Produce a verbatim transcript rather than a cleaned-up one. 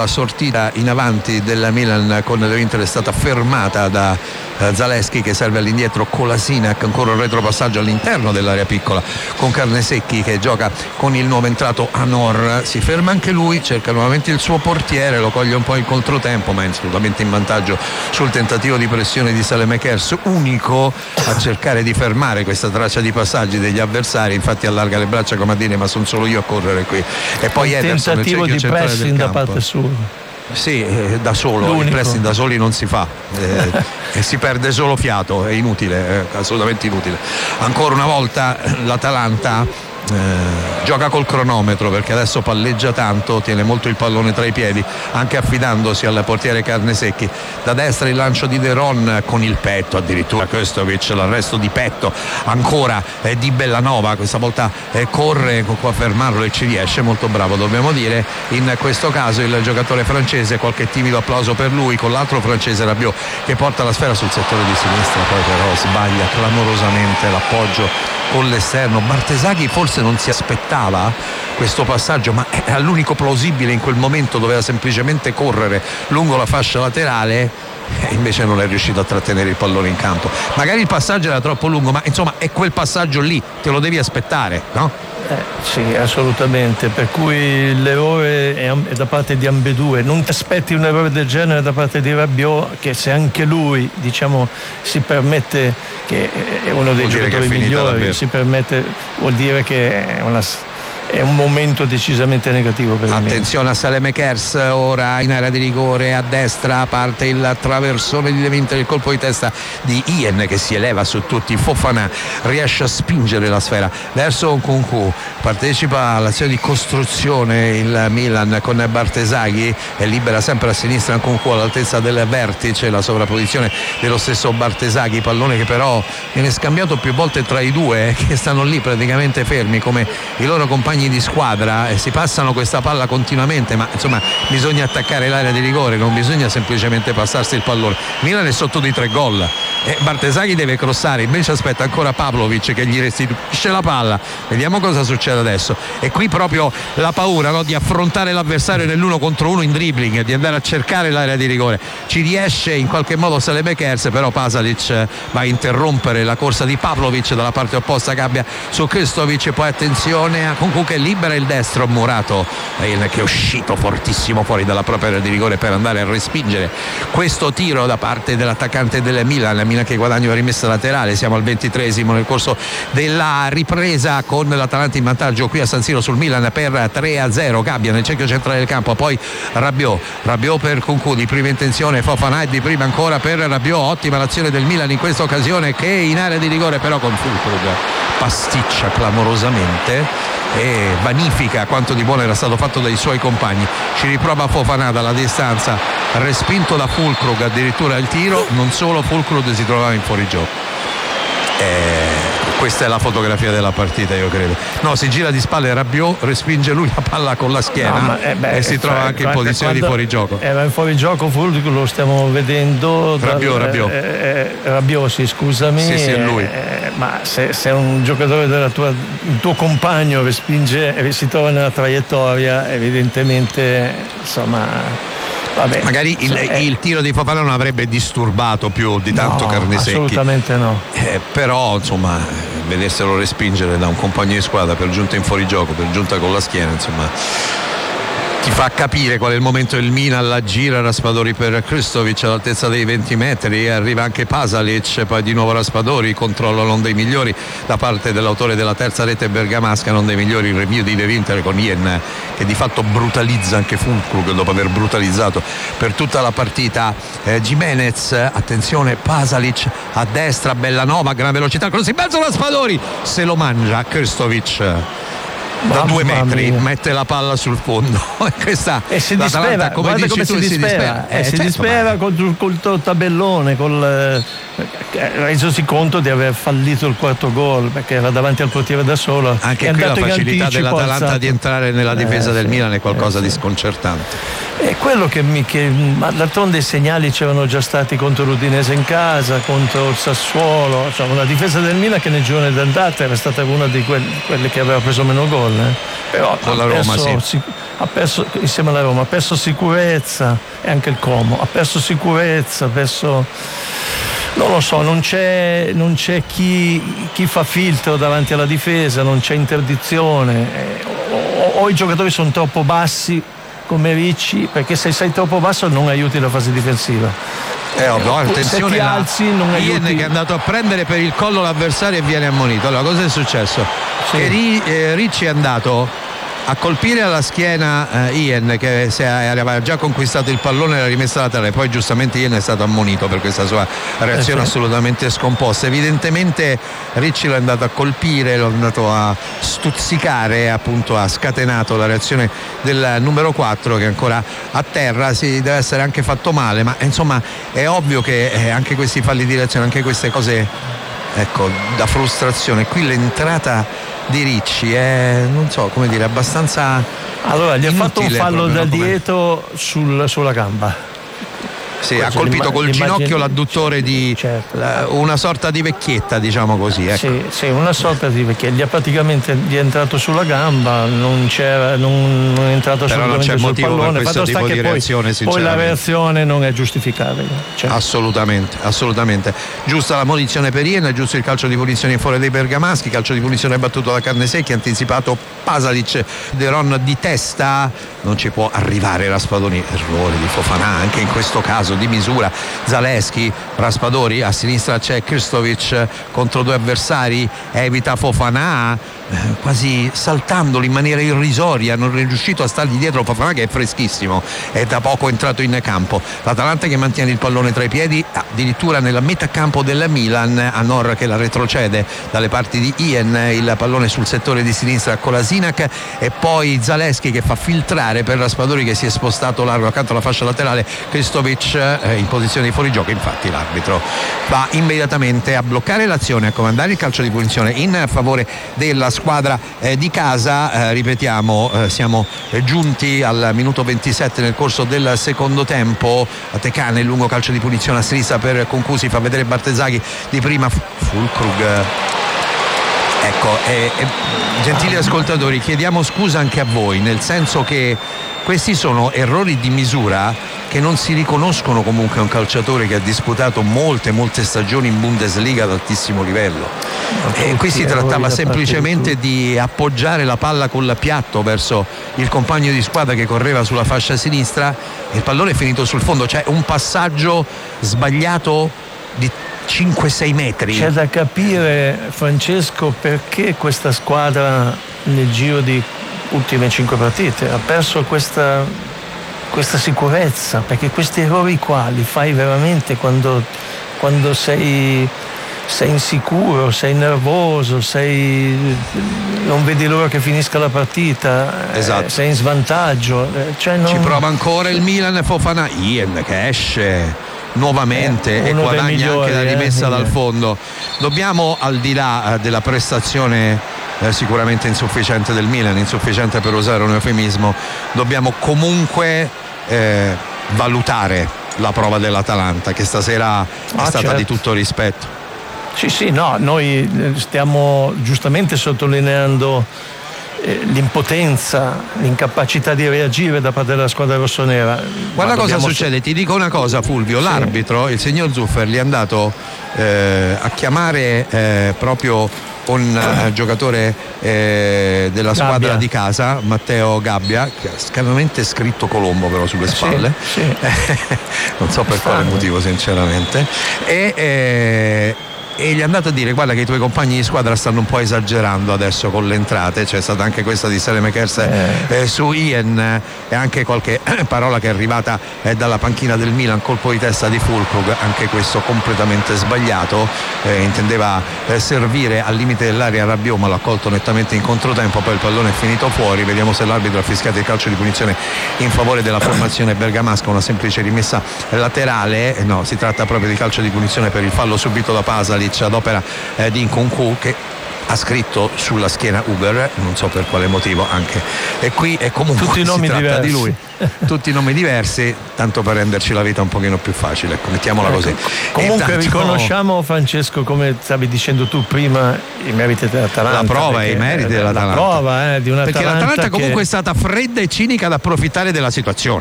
la sortita in avanti del Milan con l'Inter è stata fermata da eh, Zalewski, che serve all'indietro Kolasinac, ancora un retropassaggio all'interno dell'area piccola con Carnesecchi che gioca con il nuovo entrato Anor, si ferma anche lui, cerca nuovamente il suo portiere, lo coglie un po' in controtempo ma è assolutamente in vantaggio sul tentativo di pressione di Saelemaekers, unico a cercare di fermare questa traccia di passaggi degli avversari, infatti allarga le braccia come a dire ma sono solo io a correre qui, e poi Ederson, il tentativo di pressing da parte sua. Sì, eh, da solo, l'unico. Il pressing da soli non si fa, eh, e si perde solo fiato, è inutile, è assolutamente inutile. Ancora una volta l'Atalanta Eh, gioca col cronometro perché adesso palleggia tanto, tiene molto il pallone tra i piedi, anche affidandosi al portiere Carnesecchi. Da destra il lancio di De Ron con il petto, addirittura Krstovic, l'arresto di petto ancora eh, di Bellanova, questa volta eh, corre qua a fermarlo e ci riesce, molto bravo dobbiamo dire in questo caso il giocatore francese, qualche timido applauso per lui, con l'altro francese Rabiot che porta la sfera sul settore di sinistra, poi però sbaglia clamorosamente l'appoggio con l'esterno. Bartesaghi forse non si aspettava questo passaggio, ma era l'unico plausibile in quel momento, doveva semplicemente correre lungo la fascia laterale e invece non è riuscito a trattenere il pallone in campo. Magari il passaggio era troppo lungo, ma insomma è quel passaggio lì, te lo devi aspettare, no? Eh, sì, assolutamente, per cui l'errore è, è da parte di ambedue. Non ti aspetti un errore del genere da parte di Rabiot, che se anche lui diciamo si permette, che è uno dei giocatori migliori, davvero. Si permette, vuol dire che è una è un momento decisamente negativo per attenzione me. A Saelemaekers ora in area di rigore, a destra parte il traversone di De Winter, il colpo di testa di Ien che si eleva su tutti, Fofana riesce a spingere la sfera verso Nkunku, partecipa all'azione di costruzione il Milan con Bartesaghi e libera sempre a sinistra Nkunku all'altezza del vertice, la sovrapposizione dello stesso Bartesaghi, pallone che però viene scambiato più volte tra i due che stanno lì praticamente fermi come i loro compagni di squadra e si passano questa palla continuamente, ma insomma bisogna attaccare l'area di rigore, non bisogna semplicemente passarsi il pallone. Milan è sotto di tre gol e Bartesaghi deve crossare, invece aspetta ancora Pavlovic che gli restituisce la palla, vediamo cosa succede adesso. E qui proprio la paura, no, di affrontare l'avversario nell'uno contro uno in dribbling, di andare a cercare l'area di rigore, ci riesce in qualche modo Saelemaekers, però Pasalic va a interrompere la corsa di Pavlovic dalla parte opposta, gabbia su Krstovic, poi attenzione a Nkunku che libera il destro, Murato che è uscito fortissimo fuori dalla propria area di rigore per andare a respingere questo tiro da parte dell'attaccante del Milan, la Milan che guadagna una rimessa laterale. Siamo al ventitreesimo nel corso della ripresa con l'Atalanta in vantaggio qui a San Siro sul Milan per tre a zero. Gabbia nel cerchio centrale del campo, poi Rabiot Rabiot per Nkunku di prima intenzione, Fofana e di prima ancora per Rabiot, ottima l'azione del Milan in questa occasione che in area di rigore però con Füllkrug pasticcia clamorosamente e vanifica quanto di buono era stato fatto dai suoi compagni. Ci riprova Fofana dalla distanza, respinto da Füllkrug addirittura il tiro, non solo, Füllkrug si trovava in fuorigioco. Eh, questa è la fotografia della partita, io credo. No, si gira di spalle Rabiot, respinge lui la palla con la schiena, no, ma, eh, beh, e si trova cioè, anche in posizione di fuorigioco. Era in fuorigioco Füllkrug, lo stiamo vedendo. Rabiot, dal, Rabiot. Eh, eh, Rabiot, sì, scusami. Sì, sì, è lui. Eh, ma se, se un giocatore della tua, il tuo compagno respinge e si trova nella traiettoria, evidentemente, insomma. Vabbè, magari il, eh, il tiro di Fofana non avrebbe disturbato più di tanto no, Carnesecchi, assolutamente no, eh, però insomma vederselo respingere da un compagno di squadra, per giunta in fuorigioco, per giunta con la schiena, insomma ti fa capire qual è il momento del Milan. La gira Raspadori per Krstovic all'altezza dei venti metri, arriva anche Pasalic, poi di nuovo Raspadori, controllo non dei migliori da parte dell'autore della terza rete bergamasca, non dei migliori il rinvio di De Winter con Ien che di fatto brutalizza anche Füllkrug dopo aver brutalizzato per tutta la partita eh, Gimenez. Attenzione, Pasalic a destra, Bellanova, gran velocità, cross in mezzo, Raspadori se lo mangia Krstovic da due metri, mia. Mette la palla sul fondo questa, e si dispera, come dici come tu, si dispera, si dispera, eh, eh, si certo, dispera ma... col, col tabellone, col, eh, resosi conto di aver fallito il quarto gol perché era davanti al portiere da solo. Anche qui la facilità dell'Atalanta alzato. Di entrare nella difesa eh, del sì, Milan è qualcosa eh, di sconcertante. È quello che mi. Che, ma d'altronde i segnali c'erano già stati contro l'Udinese in casa, contro il Sassuolo, cioè una difesa del Milan che nei giorni d'andata era stata una di quelle, quelle che aveva preso meno gol. Eh. Però con la perso, Roma, sì. si, ha perso, insieme alla Roma, ha perso sicurezza, e anche il Como, ha perso sicurezza, ha perso. Non lo so, non c'è, non c'è chi, chi fa filtro davanti alla difesa, non c'è interdizione, eh, o, o i giocatori sono troppo bassi come Ricci, perché se sei troppo basso non aiuti la fase difensiva. È ovvio, attenzione, se ti alzi non aiuti. Ian che è andato a prendere per il collo l'avversario e viene ammonito. Allora, cosa è successo? Sì. Che Ri, eh, Ricci è andato a colpire alla schiena eh, Ian, che se aveva già conquistato il pallone, l'ha rimessa laterale, poi giustamente Ian è stato ammonito per questa sua reazione eh sì. assolutamente scomposta. Evidentemente Ricci l'ha andato a colpire, l'ha andato a stuzzicare, appunto ha scatenato la reazione del numero quattro che è ancora a terra. Si deve essere anche fatto male, ma insomma è ovvio che eh, anche questi falli di reazione, anche queste cose, ecco, da frustrazione. Qui l'entrata di Ricci è, non so come dire, abbastanza. Allora gli ha fatto un fallo da dietro sul, sulla gamba. Sì, ha colpito col ginocchio l'adduttore di certo. la, una sorta di vecchietta, diciamo così. Ecco. Sì, sì, una sorta di vecchietta. Gli ha praticamente gli è entrato sulla gamba, non c'era, non, non è entrato però assolutamente non c'è sul motivo pallone. per questo Fatto tipo sta di che reazione, poi, poi la reazione non è giustificabile. Cioè. Assolutamente, assolutamente. Giusta la munizione per Ian, giusto il calcio di punizione in fuori dei bergamaschi, calcio di punizione battuto da Carnesecchi, anticipato Pasalic, De Ron di testa, non ci può arrivare Raspadori, errore di Fofana anche in questo caso di misura. Zaleschi, Raspadori, a sinistra c'è Krstovic contro due avversari, evita Fofana, eh, quasi saltandolo in maniera irrisoria, non è riuscito a stargli dietro Fofana che è freschissimo, è da poco entrato in campo. L'Atalanta che mantiene il pallone tra i piedi, addirittura nella metà campo della Milan, Anor che la retrocede dalle parti di Ian, il pallone sul settore di sinistra a Kolasinac e poi Zaleschi che fa filtrare per Raspadori che si è spostato largo accanto alla fascia laterale. Krstovic eh, in posizione di fuorigioco, infatti l'arbitro va immediatamente a bloccare l'azione, a comandare il calcio di punizione in favore della squadra eh, di casa. Eh, ripetiamo, eh, siamo giunti al minuto ventisette nel corso del secondo tempo. A Tecane il lungo calcio di punizione a sinistra per Concusi, fa vedere Bartesaghi di prima. Fulkrug, ecco, eh, eh, gentili ascoltatori, chiediamo scusa anche a voi, nel senso che questi sono errori di misura che non si riconoscono comunque a un calciatore che ha disputato molte molte stagioni in Bundesliga ad altissimo livello. E qui si trattava semplicemente di appoggiare la palla col piatto verso il compagno di squadra che correva sulla fascia sinistra e il pallone è finito sul fondo. C'è un passaggio sbagliato di cinque sei metri. C'è da capire, Francesco, perché questa squadra nel giro di ultime cinque partite ha perso questa, questa sicurezza, perché questi errori qua li fai veramente quando, quando sei, sei insicuro, sei nervoso, sei, non vedi l'ora che finisca la partita, esatto. eh, sei in svantaggio, eh, cioè non... Ci prova ancora il Milan, Fofana, Ian che esce nuovamente eh, e guadagna migliori, anche la rimessa eh, dal fondo. Dobbiamo, al di là eh, della prestazione eh, sicuramente insufficiente del Milan, insufficiente per usare un eufemismo, dobbiamo comunque eh, valutare la prova dell'Atalanta che stasera ah, è stata certo. di tutto rispetto. Sì, sì, no, noi stiamo giustamente sottolineando l'impotenza, l'incapacità di reagire da parte della squadra rossonera. Guarda cosa succede, so- ti dico una cosa Fulvio, sì. L'arbitro, il signor Zuffer, gli è andato eh, a chiamare eh, proprio un eh, giocatore eh, della squadra Gabbia. di casa, Matteo Gabbia, che ha scarsamente scritto Colombo però sulle spalle, sì, sì. non so per quale motivo sinceramente, e eh, e gli è andato a dire: guarda che i tuoi compagni di squadra stanno un po' esagerando adesso con le entrate. C'è stata anche questa di Saelemaekers eh. eh, su Ian eh, e anche qualche parola che è arrivata eh, dalla panchina del Milan, colpo di testa di Fulkrug, anche questo completamente sbagliato, eh, intendeva eh, servire al limite dell'area Rabiot ma l'ha colto nettamente in controtempo, poi il pallone è finito fuori. Vediamo se l'arbitro ha fischiato il calcio di punizione in favore della formazione bergamasca, una semplice rimessa laterale, no, si tratta proprio di calcio di punizione per il fallo subito da Pasalic ad opera eh, di Nkunku, che ha scritto sulla schiena Uber, non so per quale motivo anche, e qui è comunque tutti i nomi si tratta diversi. di lui, tutti i nomi diversi, tanto per renderci la vita un pochino più facile, ecco, mettiamola ecco. così. Comunque tanto... riconosciamo, Francesco, come stavi dicendo tu prima, i meriti dell'Atalanta, la prova e i meriti dell'Atalanta, la prova eh, di un'Atalanta perché l'Atalanta che... comunque è stata fredda e cinica ad approfittare della situazione.